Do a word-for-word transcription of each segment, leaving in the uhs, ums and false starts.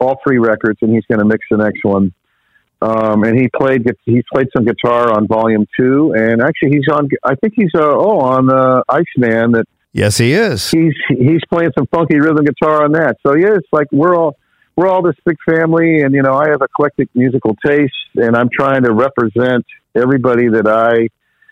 all three records, and he's going to mix the next one. Um, and he played he played some guitar on Volume Two, and actually he's on. I think he's uh, oh on uh, Iceman. That yes, he is. He's he's playing some funky rhythm guitar on that. So yeah, it's like we're all we're all this big family, and you know I have eclectic musical taste, and I'm trying to represent everybody that I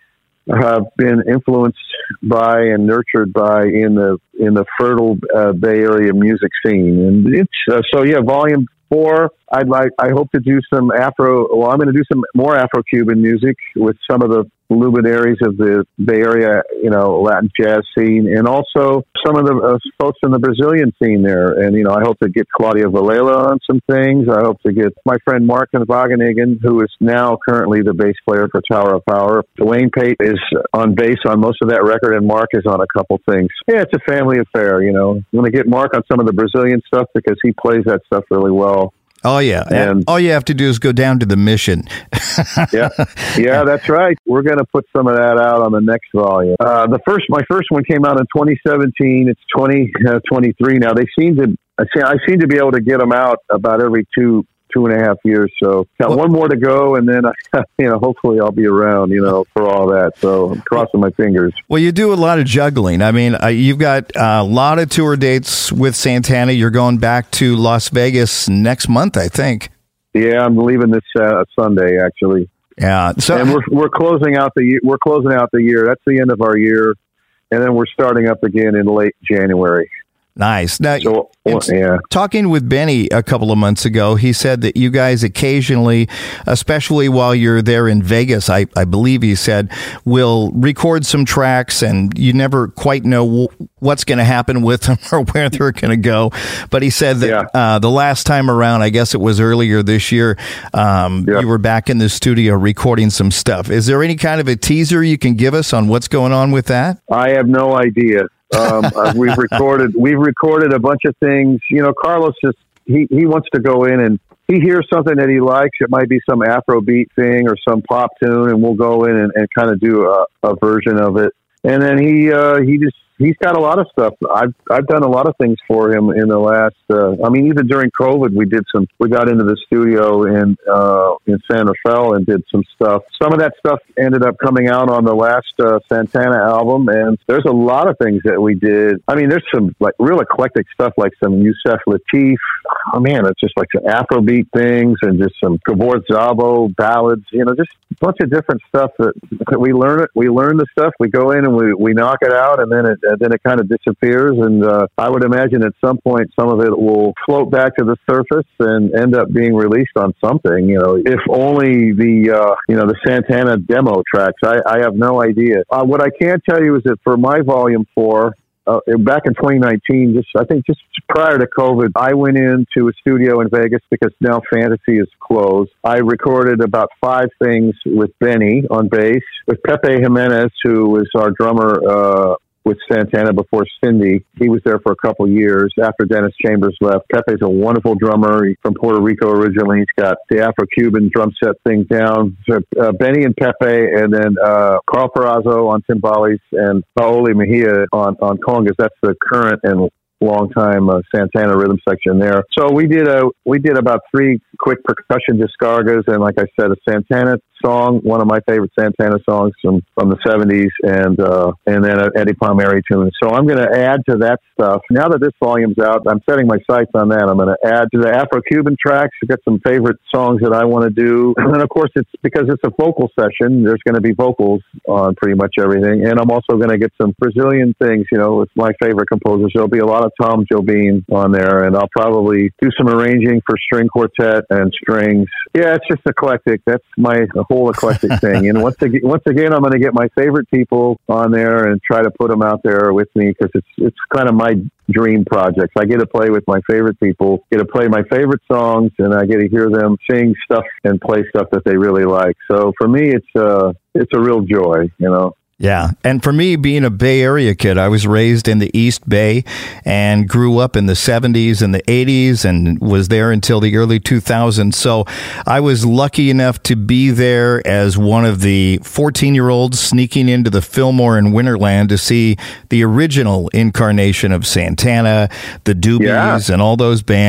have been influenced by and nurtured by in the in the fertile uh, Bay Area music scene. And it's uh, so yeah, Volume Four. I'd like. I hope to do some Afro. Well, I'm going to do some more Afro-Cuban music with some of the luminaries of the Bay Area, you know, Latin jazz scene, and also some of the uh, folks in the Brazilian scene there. And you know, I hope to get Claudia Villela on some things. I hope to get my friend Mark Wageningen, who is now currently the bass player for Tower of Power. Dwayne Pate is on bass on most of that record, and Mark is on a couple things. Yeah, it's a family affair. You know, I'm going to get Mark on some of the Brazilian stuff because he plays that stuff really well. Oh, yeah. And all you have to do is go down to the Mission. yeah. Yeah, that's right. We're going to put some of that out on the next volume. Uh, the first, my first one came out in twenty seventeen. It's twenty twenty-three now. They seem to, I see, I seem to be able to get them out about every two, two and a half years. So got well, one more to go, and then, you know, hopefully I'll be around, you know, for all that. So I'm crossing my fingers. Well, you do a lot of juggling. I mean, uh, you've got a lot of tour dates with Santana. You're going back to Las Vegas next month, I think. Yeah, I'm leaving this uh, Sunday, actually. Yeah. So, and we're we're closing out the we're closing out the year. That's the end of our year, and then we're starting up again in late January. Nice. Now, so, well, yeah. Talking with Benny a couple of months ago, he said that you guys occasionally, especially while you're there in Vegas, I, I believe he said, will record some tracks, and you never quite know w- what's going to happen with them or where they're going to go. But he said that yeah. uh, the last time around, I guess it was earlier this year, um, yeah. you were back in the studio recording some stuff. Is there any kind of a teaser you can give us on what's going on with that? I have no idea. um, uh, we've recorded, we've recorded a bunch of things. You know, Carlos just, he, he wants to go in and he hears something that he likes. It might be some Afrobeat thing or some pop tune, and we'll go in and, and kind of do a, a version of it. And then he, uh, he just, he's got a lot of stuff. I've, I've done a lot of things for him in the last, uh, I mean, even during COVID, we did some, we got into the studio in, uh, in San Rafael and did some stuff. Some of that stuff ended up coming out on the last, uh, Santana album. And there's a lot of things that we did. I mean, there's some like real eclectic stuff, like some Yusef Lateef. Oh man, it's just like some Afrobeat things and just some Gabor Szabo ballads, you know, just a bunch of different stuff that, that we learn it. We learn the stuff, we go in and we, we knock it out, and then it, and then it kind of disappears. And uh, I would imagine at some point some of it will float back to the surface and end up being released on something. You know, if only the uh, you know the Santana demo tracks. I, I have no idea. Uh, what I can tell you is that for my volume four. Uh, back in twenty nineteen, just I think just prior to COVID, I went into a studio in Vegas because now Fantasy is closed. I recorded about five things with Benny on bass, with Pepe Jimenez, who was our drummer uh, with Santana before Cindy. He was there for a couple years after Dennis Chambers left. Pepe's a wonderful drummer. He's from Puerto Rico originally. He's got the Afro-Cuban drum set thing down. So, uh, Benny and Pepe, and then uh, Carl Perazzo on timbales and Paoli Mejia on, on congas. That's the current and long time uh, Santana rhythm section there. So we did a we did about three quick percussion descargas, and like I said, a Santana song, one of my favorite Santana songs from, from the seventies, and uh, and then an Eddie Palmieri tune. So I'm going to add to that stuff. Now that this volume's out, I'm setting my sights on that. I'm going to add to the Afro-Cuban tracks. I've got some favorite songs that I want to do. And of course, it's because it's a vocal session, there's going to be vocals on pretty much everything. And I'm also going to get some Brazilian things, you know, with my favorite composers. There'll be a lot of Tom Jobim on there, and I'll probably do some arranging for string quartet and strings. Yeah, it's just eclectic. That's my whole eclectic thing. And once again, once again, I'm going to get my favorite people on there and try to put them out there with me, because it's it's kind of my dream projects. I get to play with my favorite people, get to play my favorite songs, and I get to hear them sing stuff and play stuff that they really like. So for me, it's uh it's a real joy, you know. Yeah. And for me, being a Bay Area kid, I was raised in the East Bay and grew up in the seventies and the eighties and was there until the early two thousands. So I was lucky enough to be there as one of the fourteen-year-olds sneaking into the Fillmore in Winterland to see the original incarnation of Santana, the Doobies, yeah. and all those bands.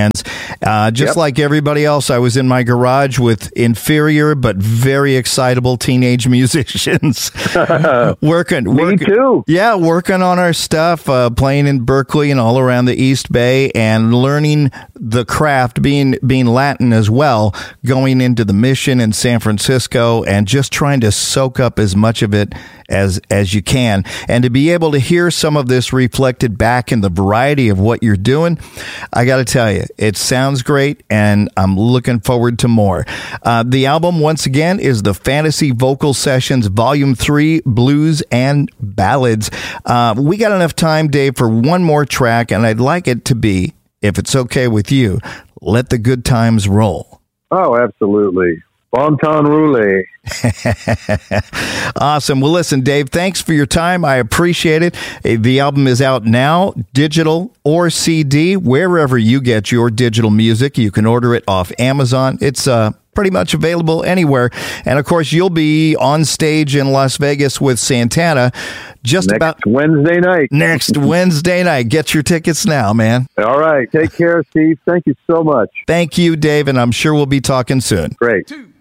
Uh, just Yep. like everybody else, I was in my garage with inferior but very excitable teenage musicians. working, Me working, too. yeah, working on our stuff, uh, playing in Berkeley and all around the East Bay, and learning the craft, being being Latin as well, going into the Mission in San Francisco, and just trying to soak up as much of it as as you can, and to be able to hear some of this reflected back in the variety of what you're doing. I got to tell you, it sounds great, and I'm looking forward to more. Uh, the album, once again, is the Fantasy Vocal Sessions Volume three, Blues and Ballads. Uh, we got enough time, Dave, for one more track, and I'd like it to be, if it's okay with you, Let the Good Times Roll. Oh, absolutely. Bon temps roulé. Awesome. Well, listen, Dave, thanks for your time. I appreciate it. The album is out now, digital or C D, wherever you get your digital music. You can order it off Amazon. It's uh, pretty much available anywhere. And, of course, you'll be on stage in Las Vegas with Santana just Next about Wednesday night. next Wednesday night. Get your tickets now, man. All right. Take care, Steve. Thank you so much. Thank you, Dave, and I'm sure we'll be talking soon. Great. Two.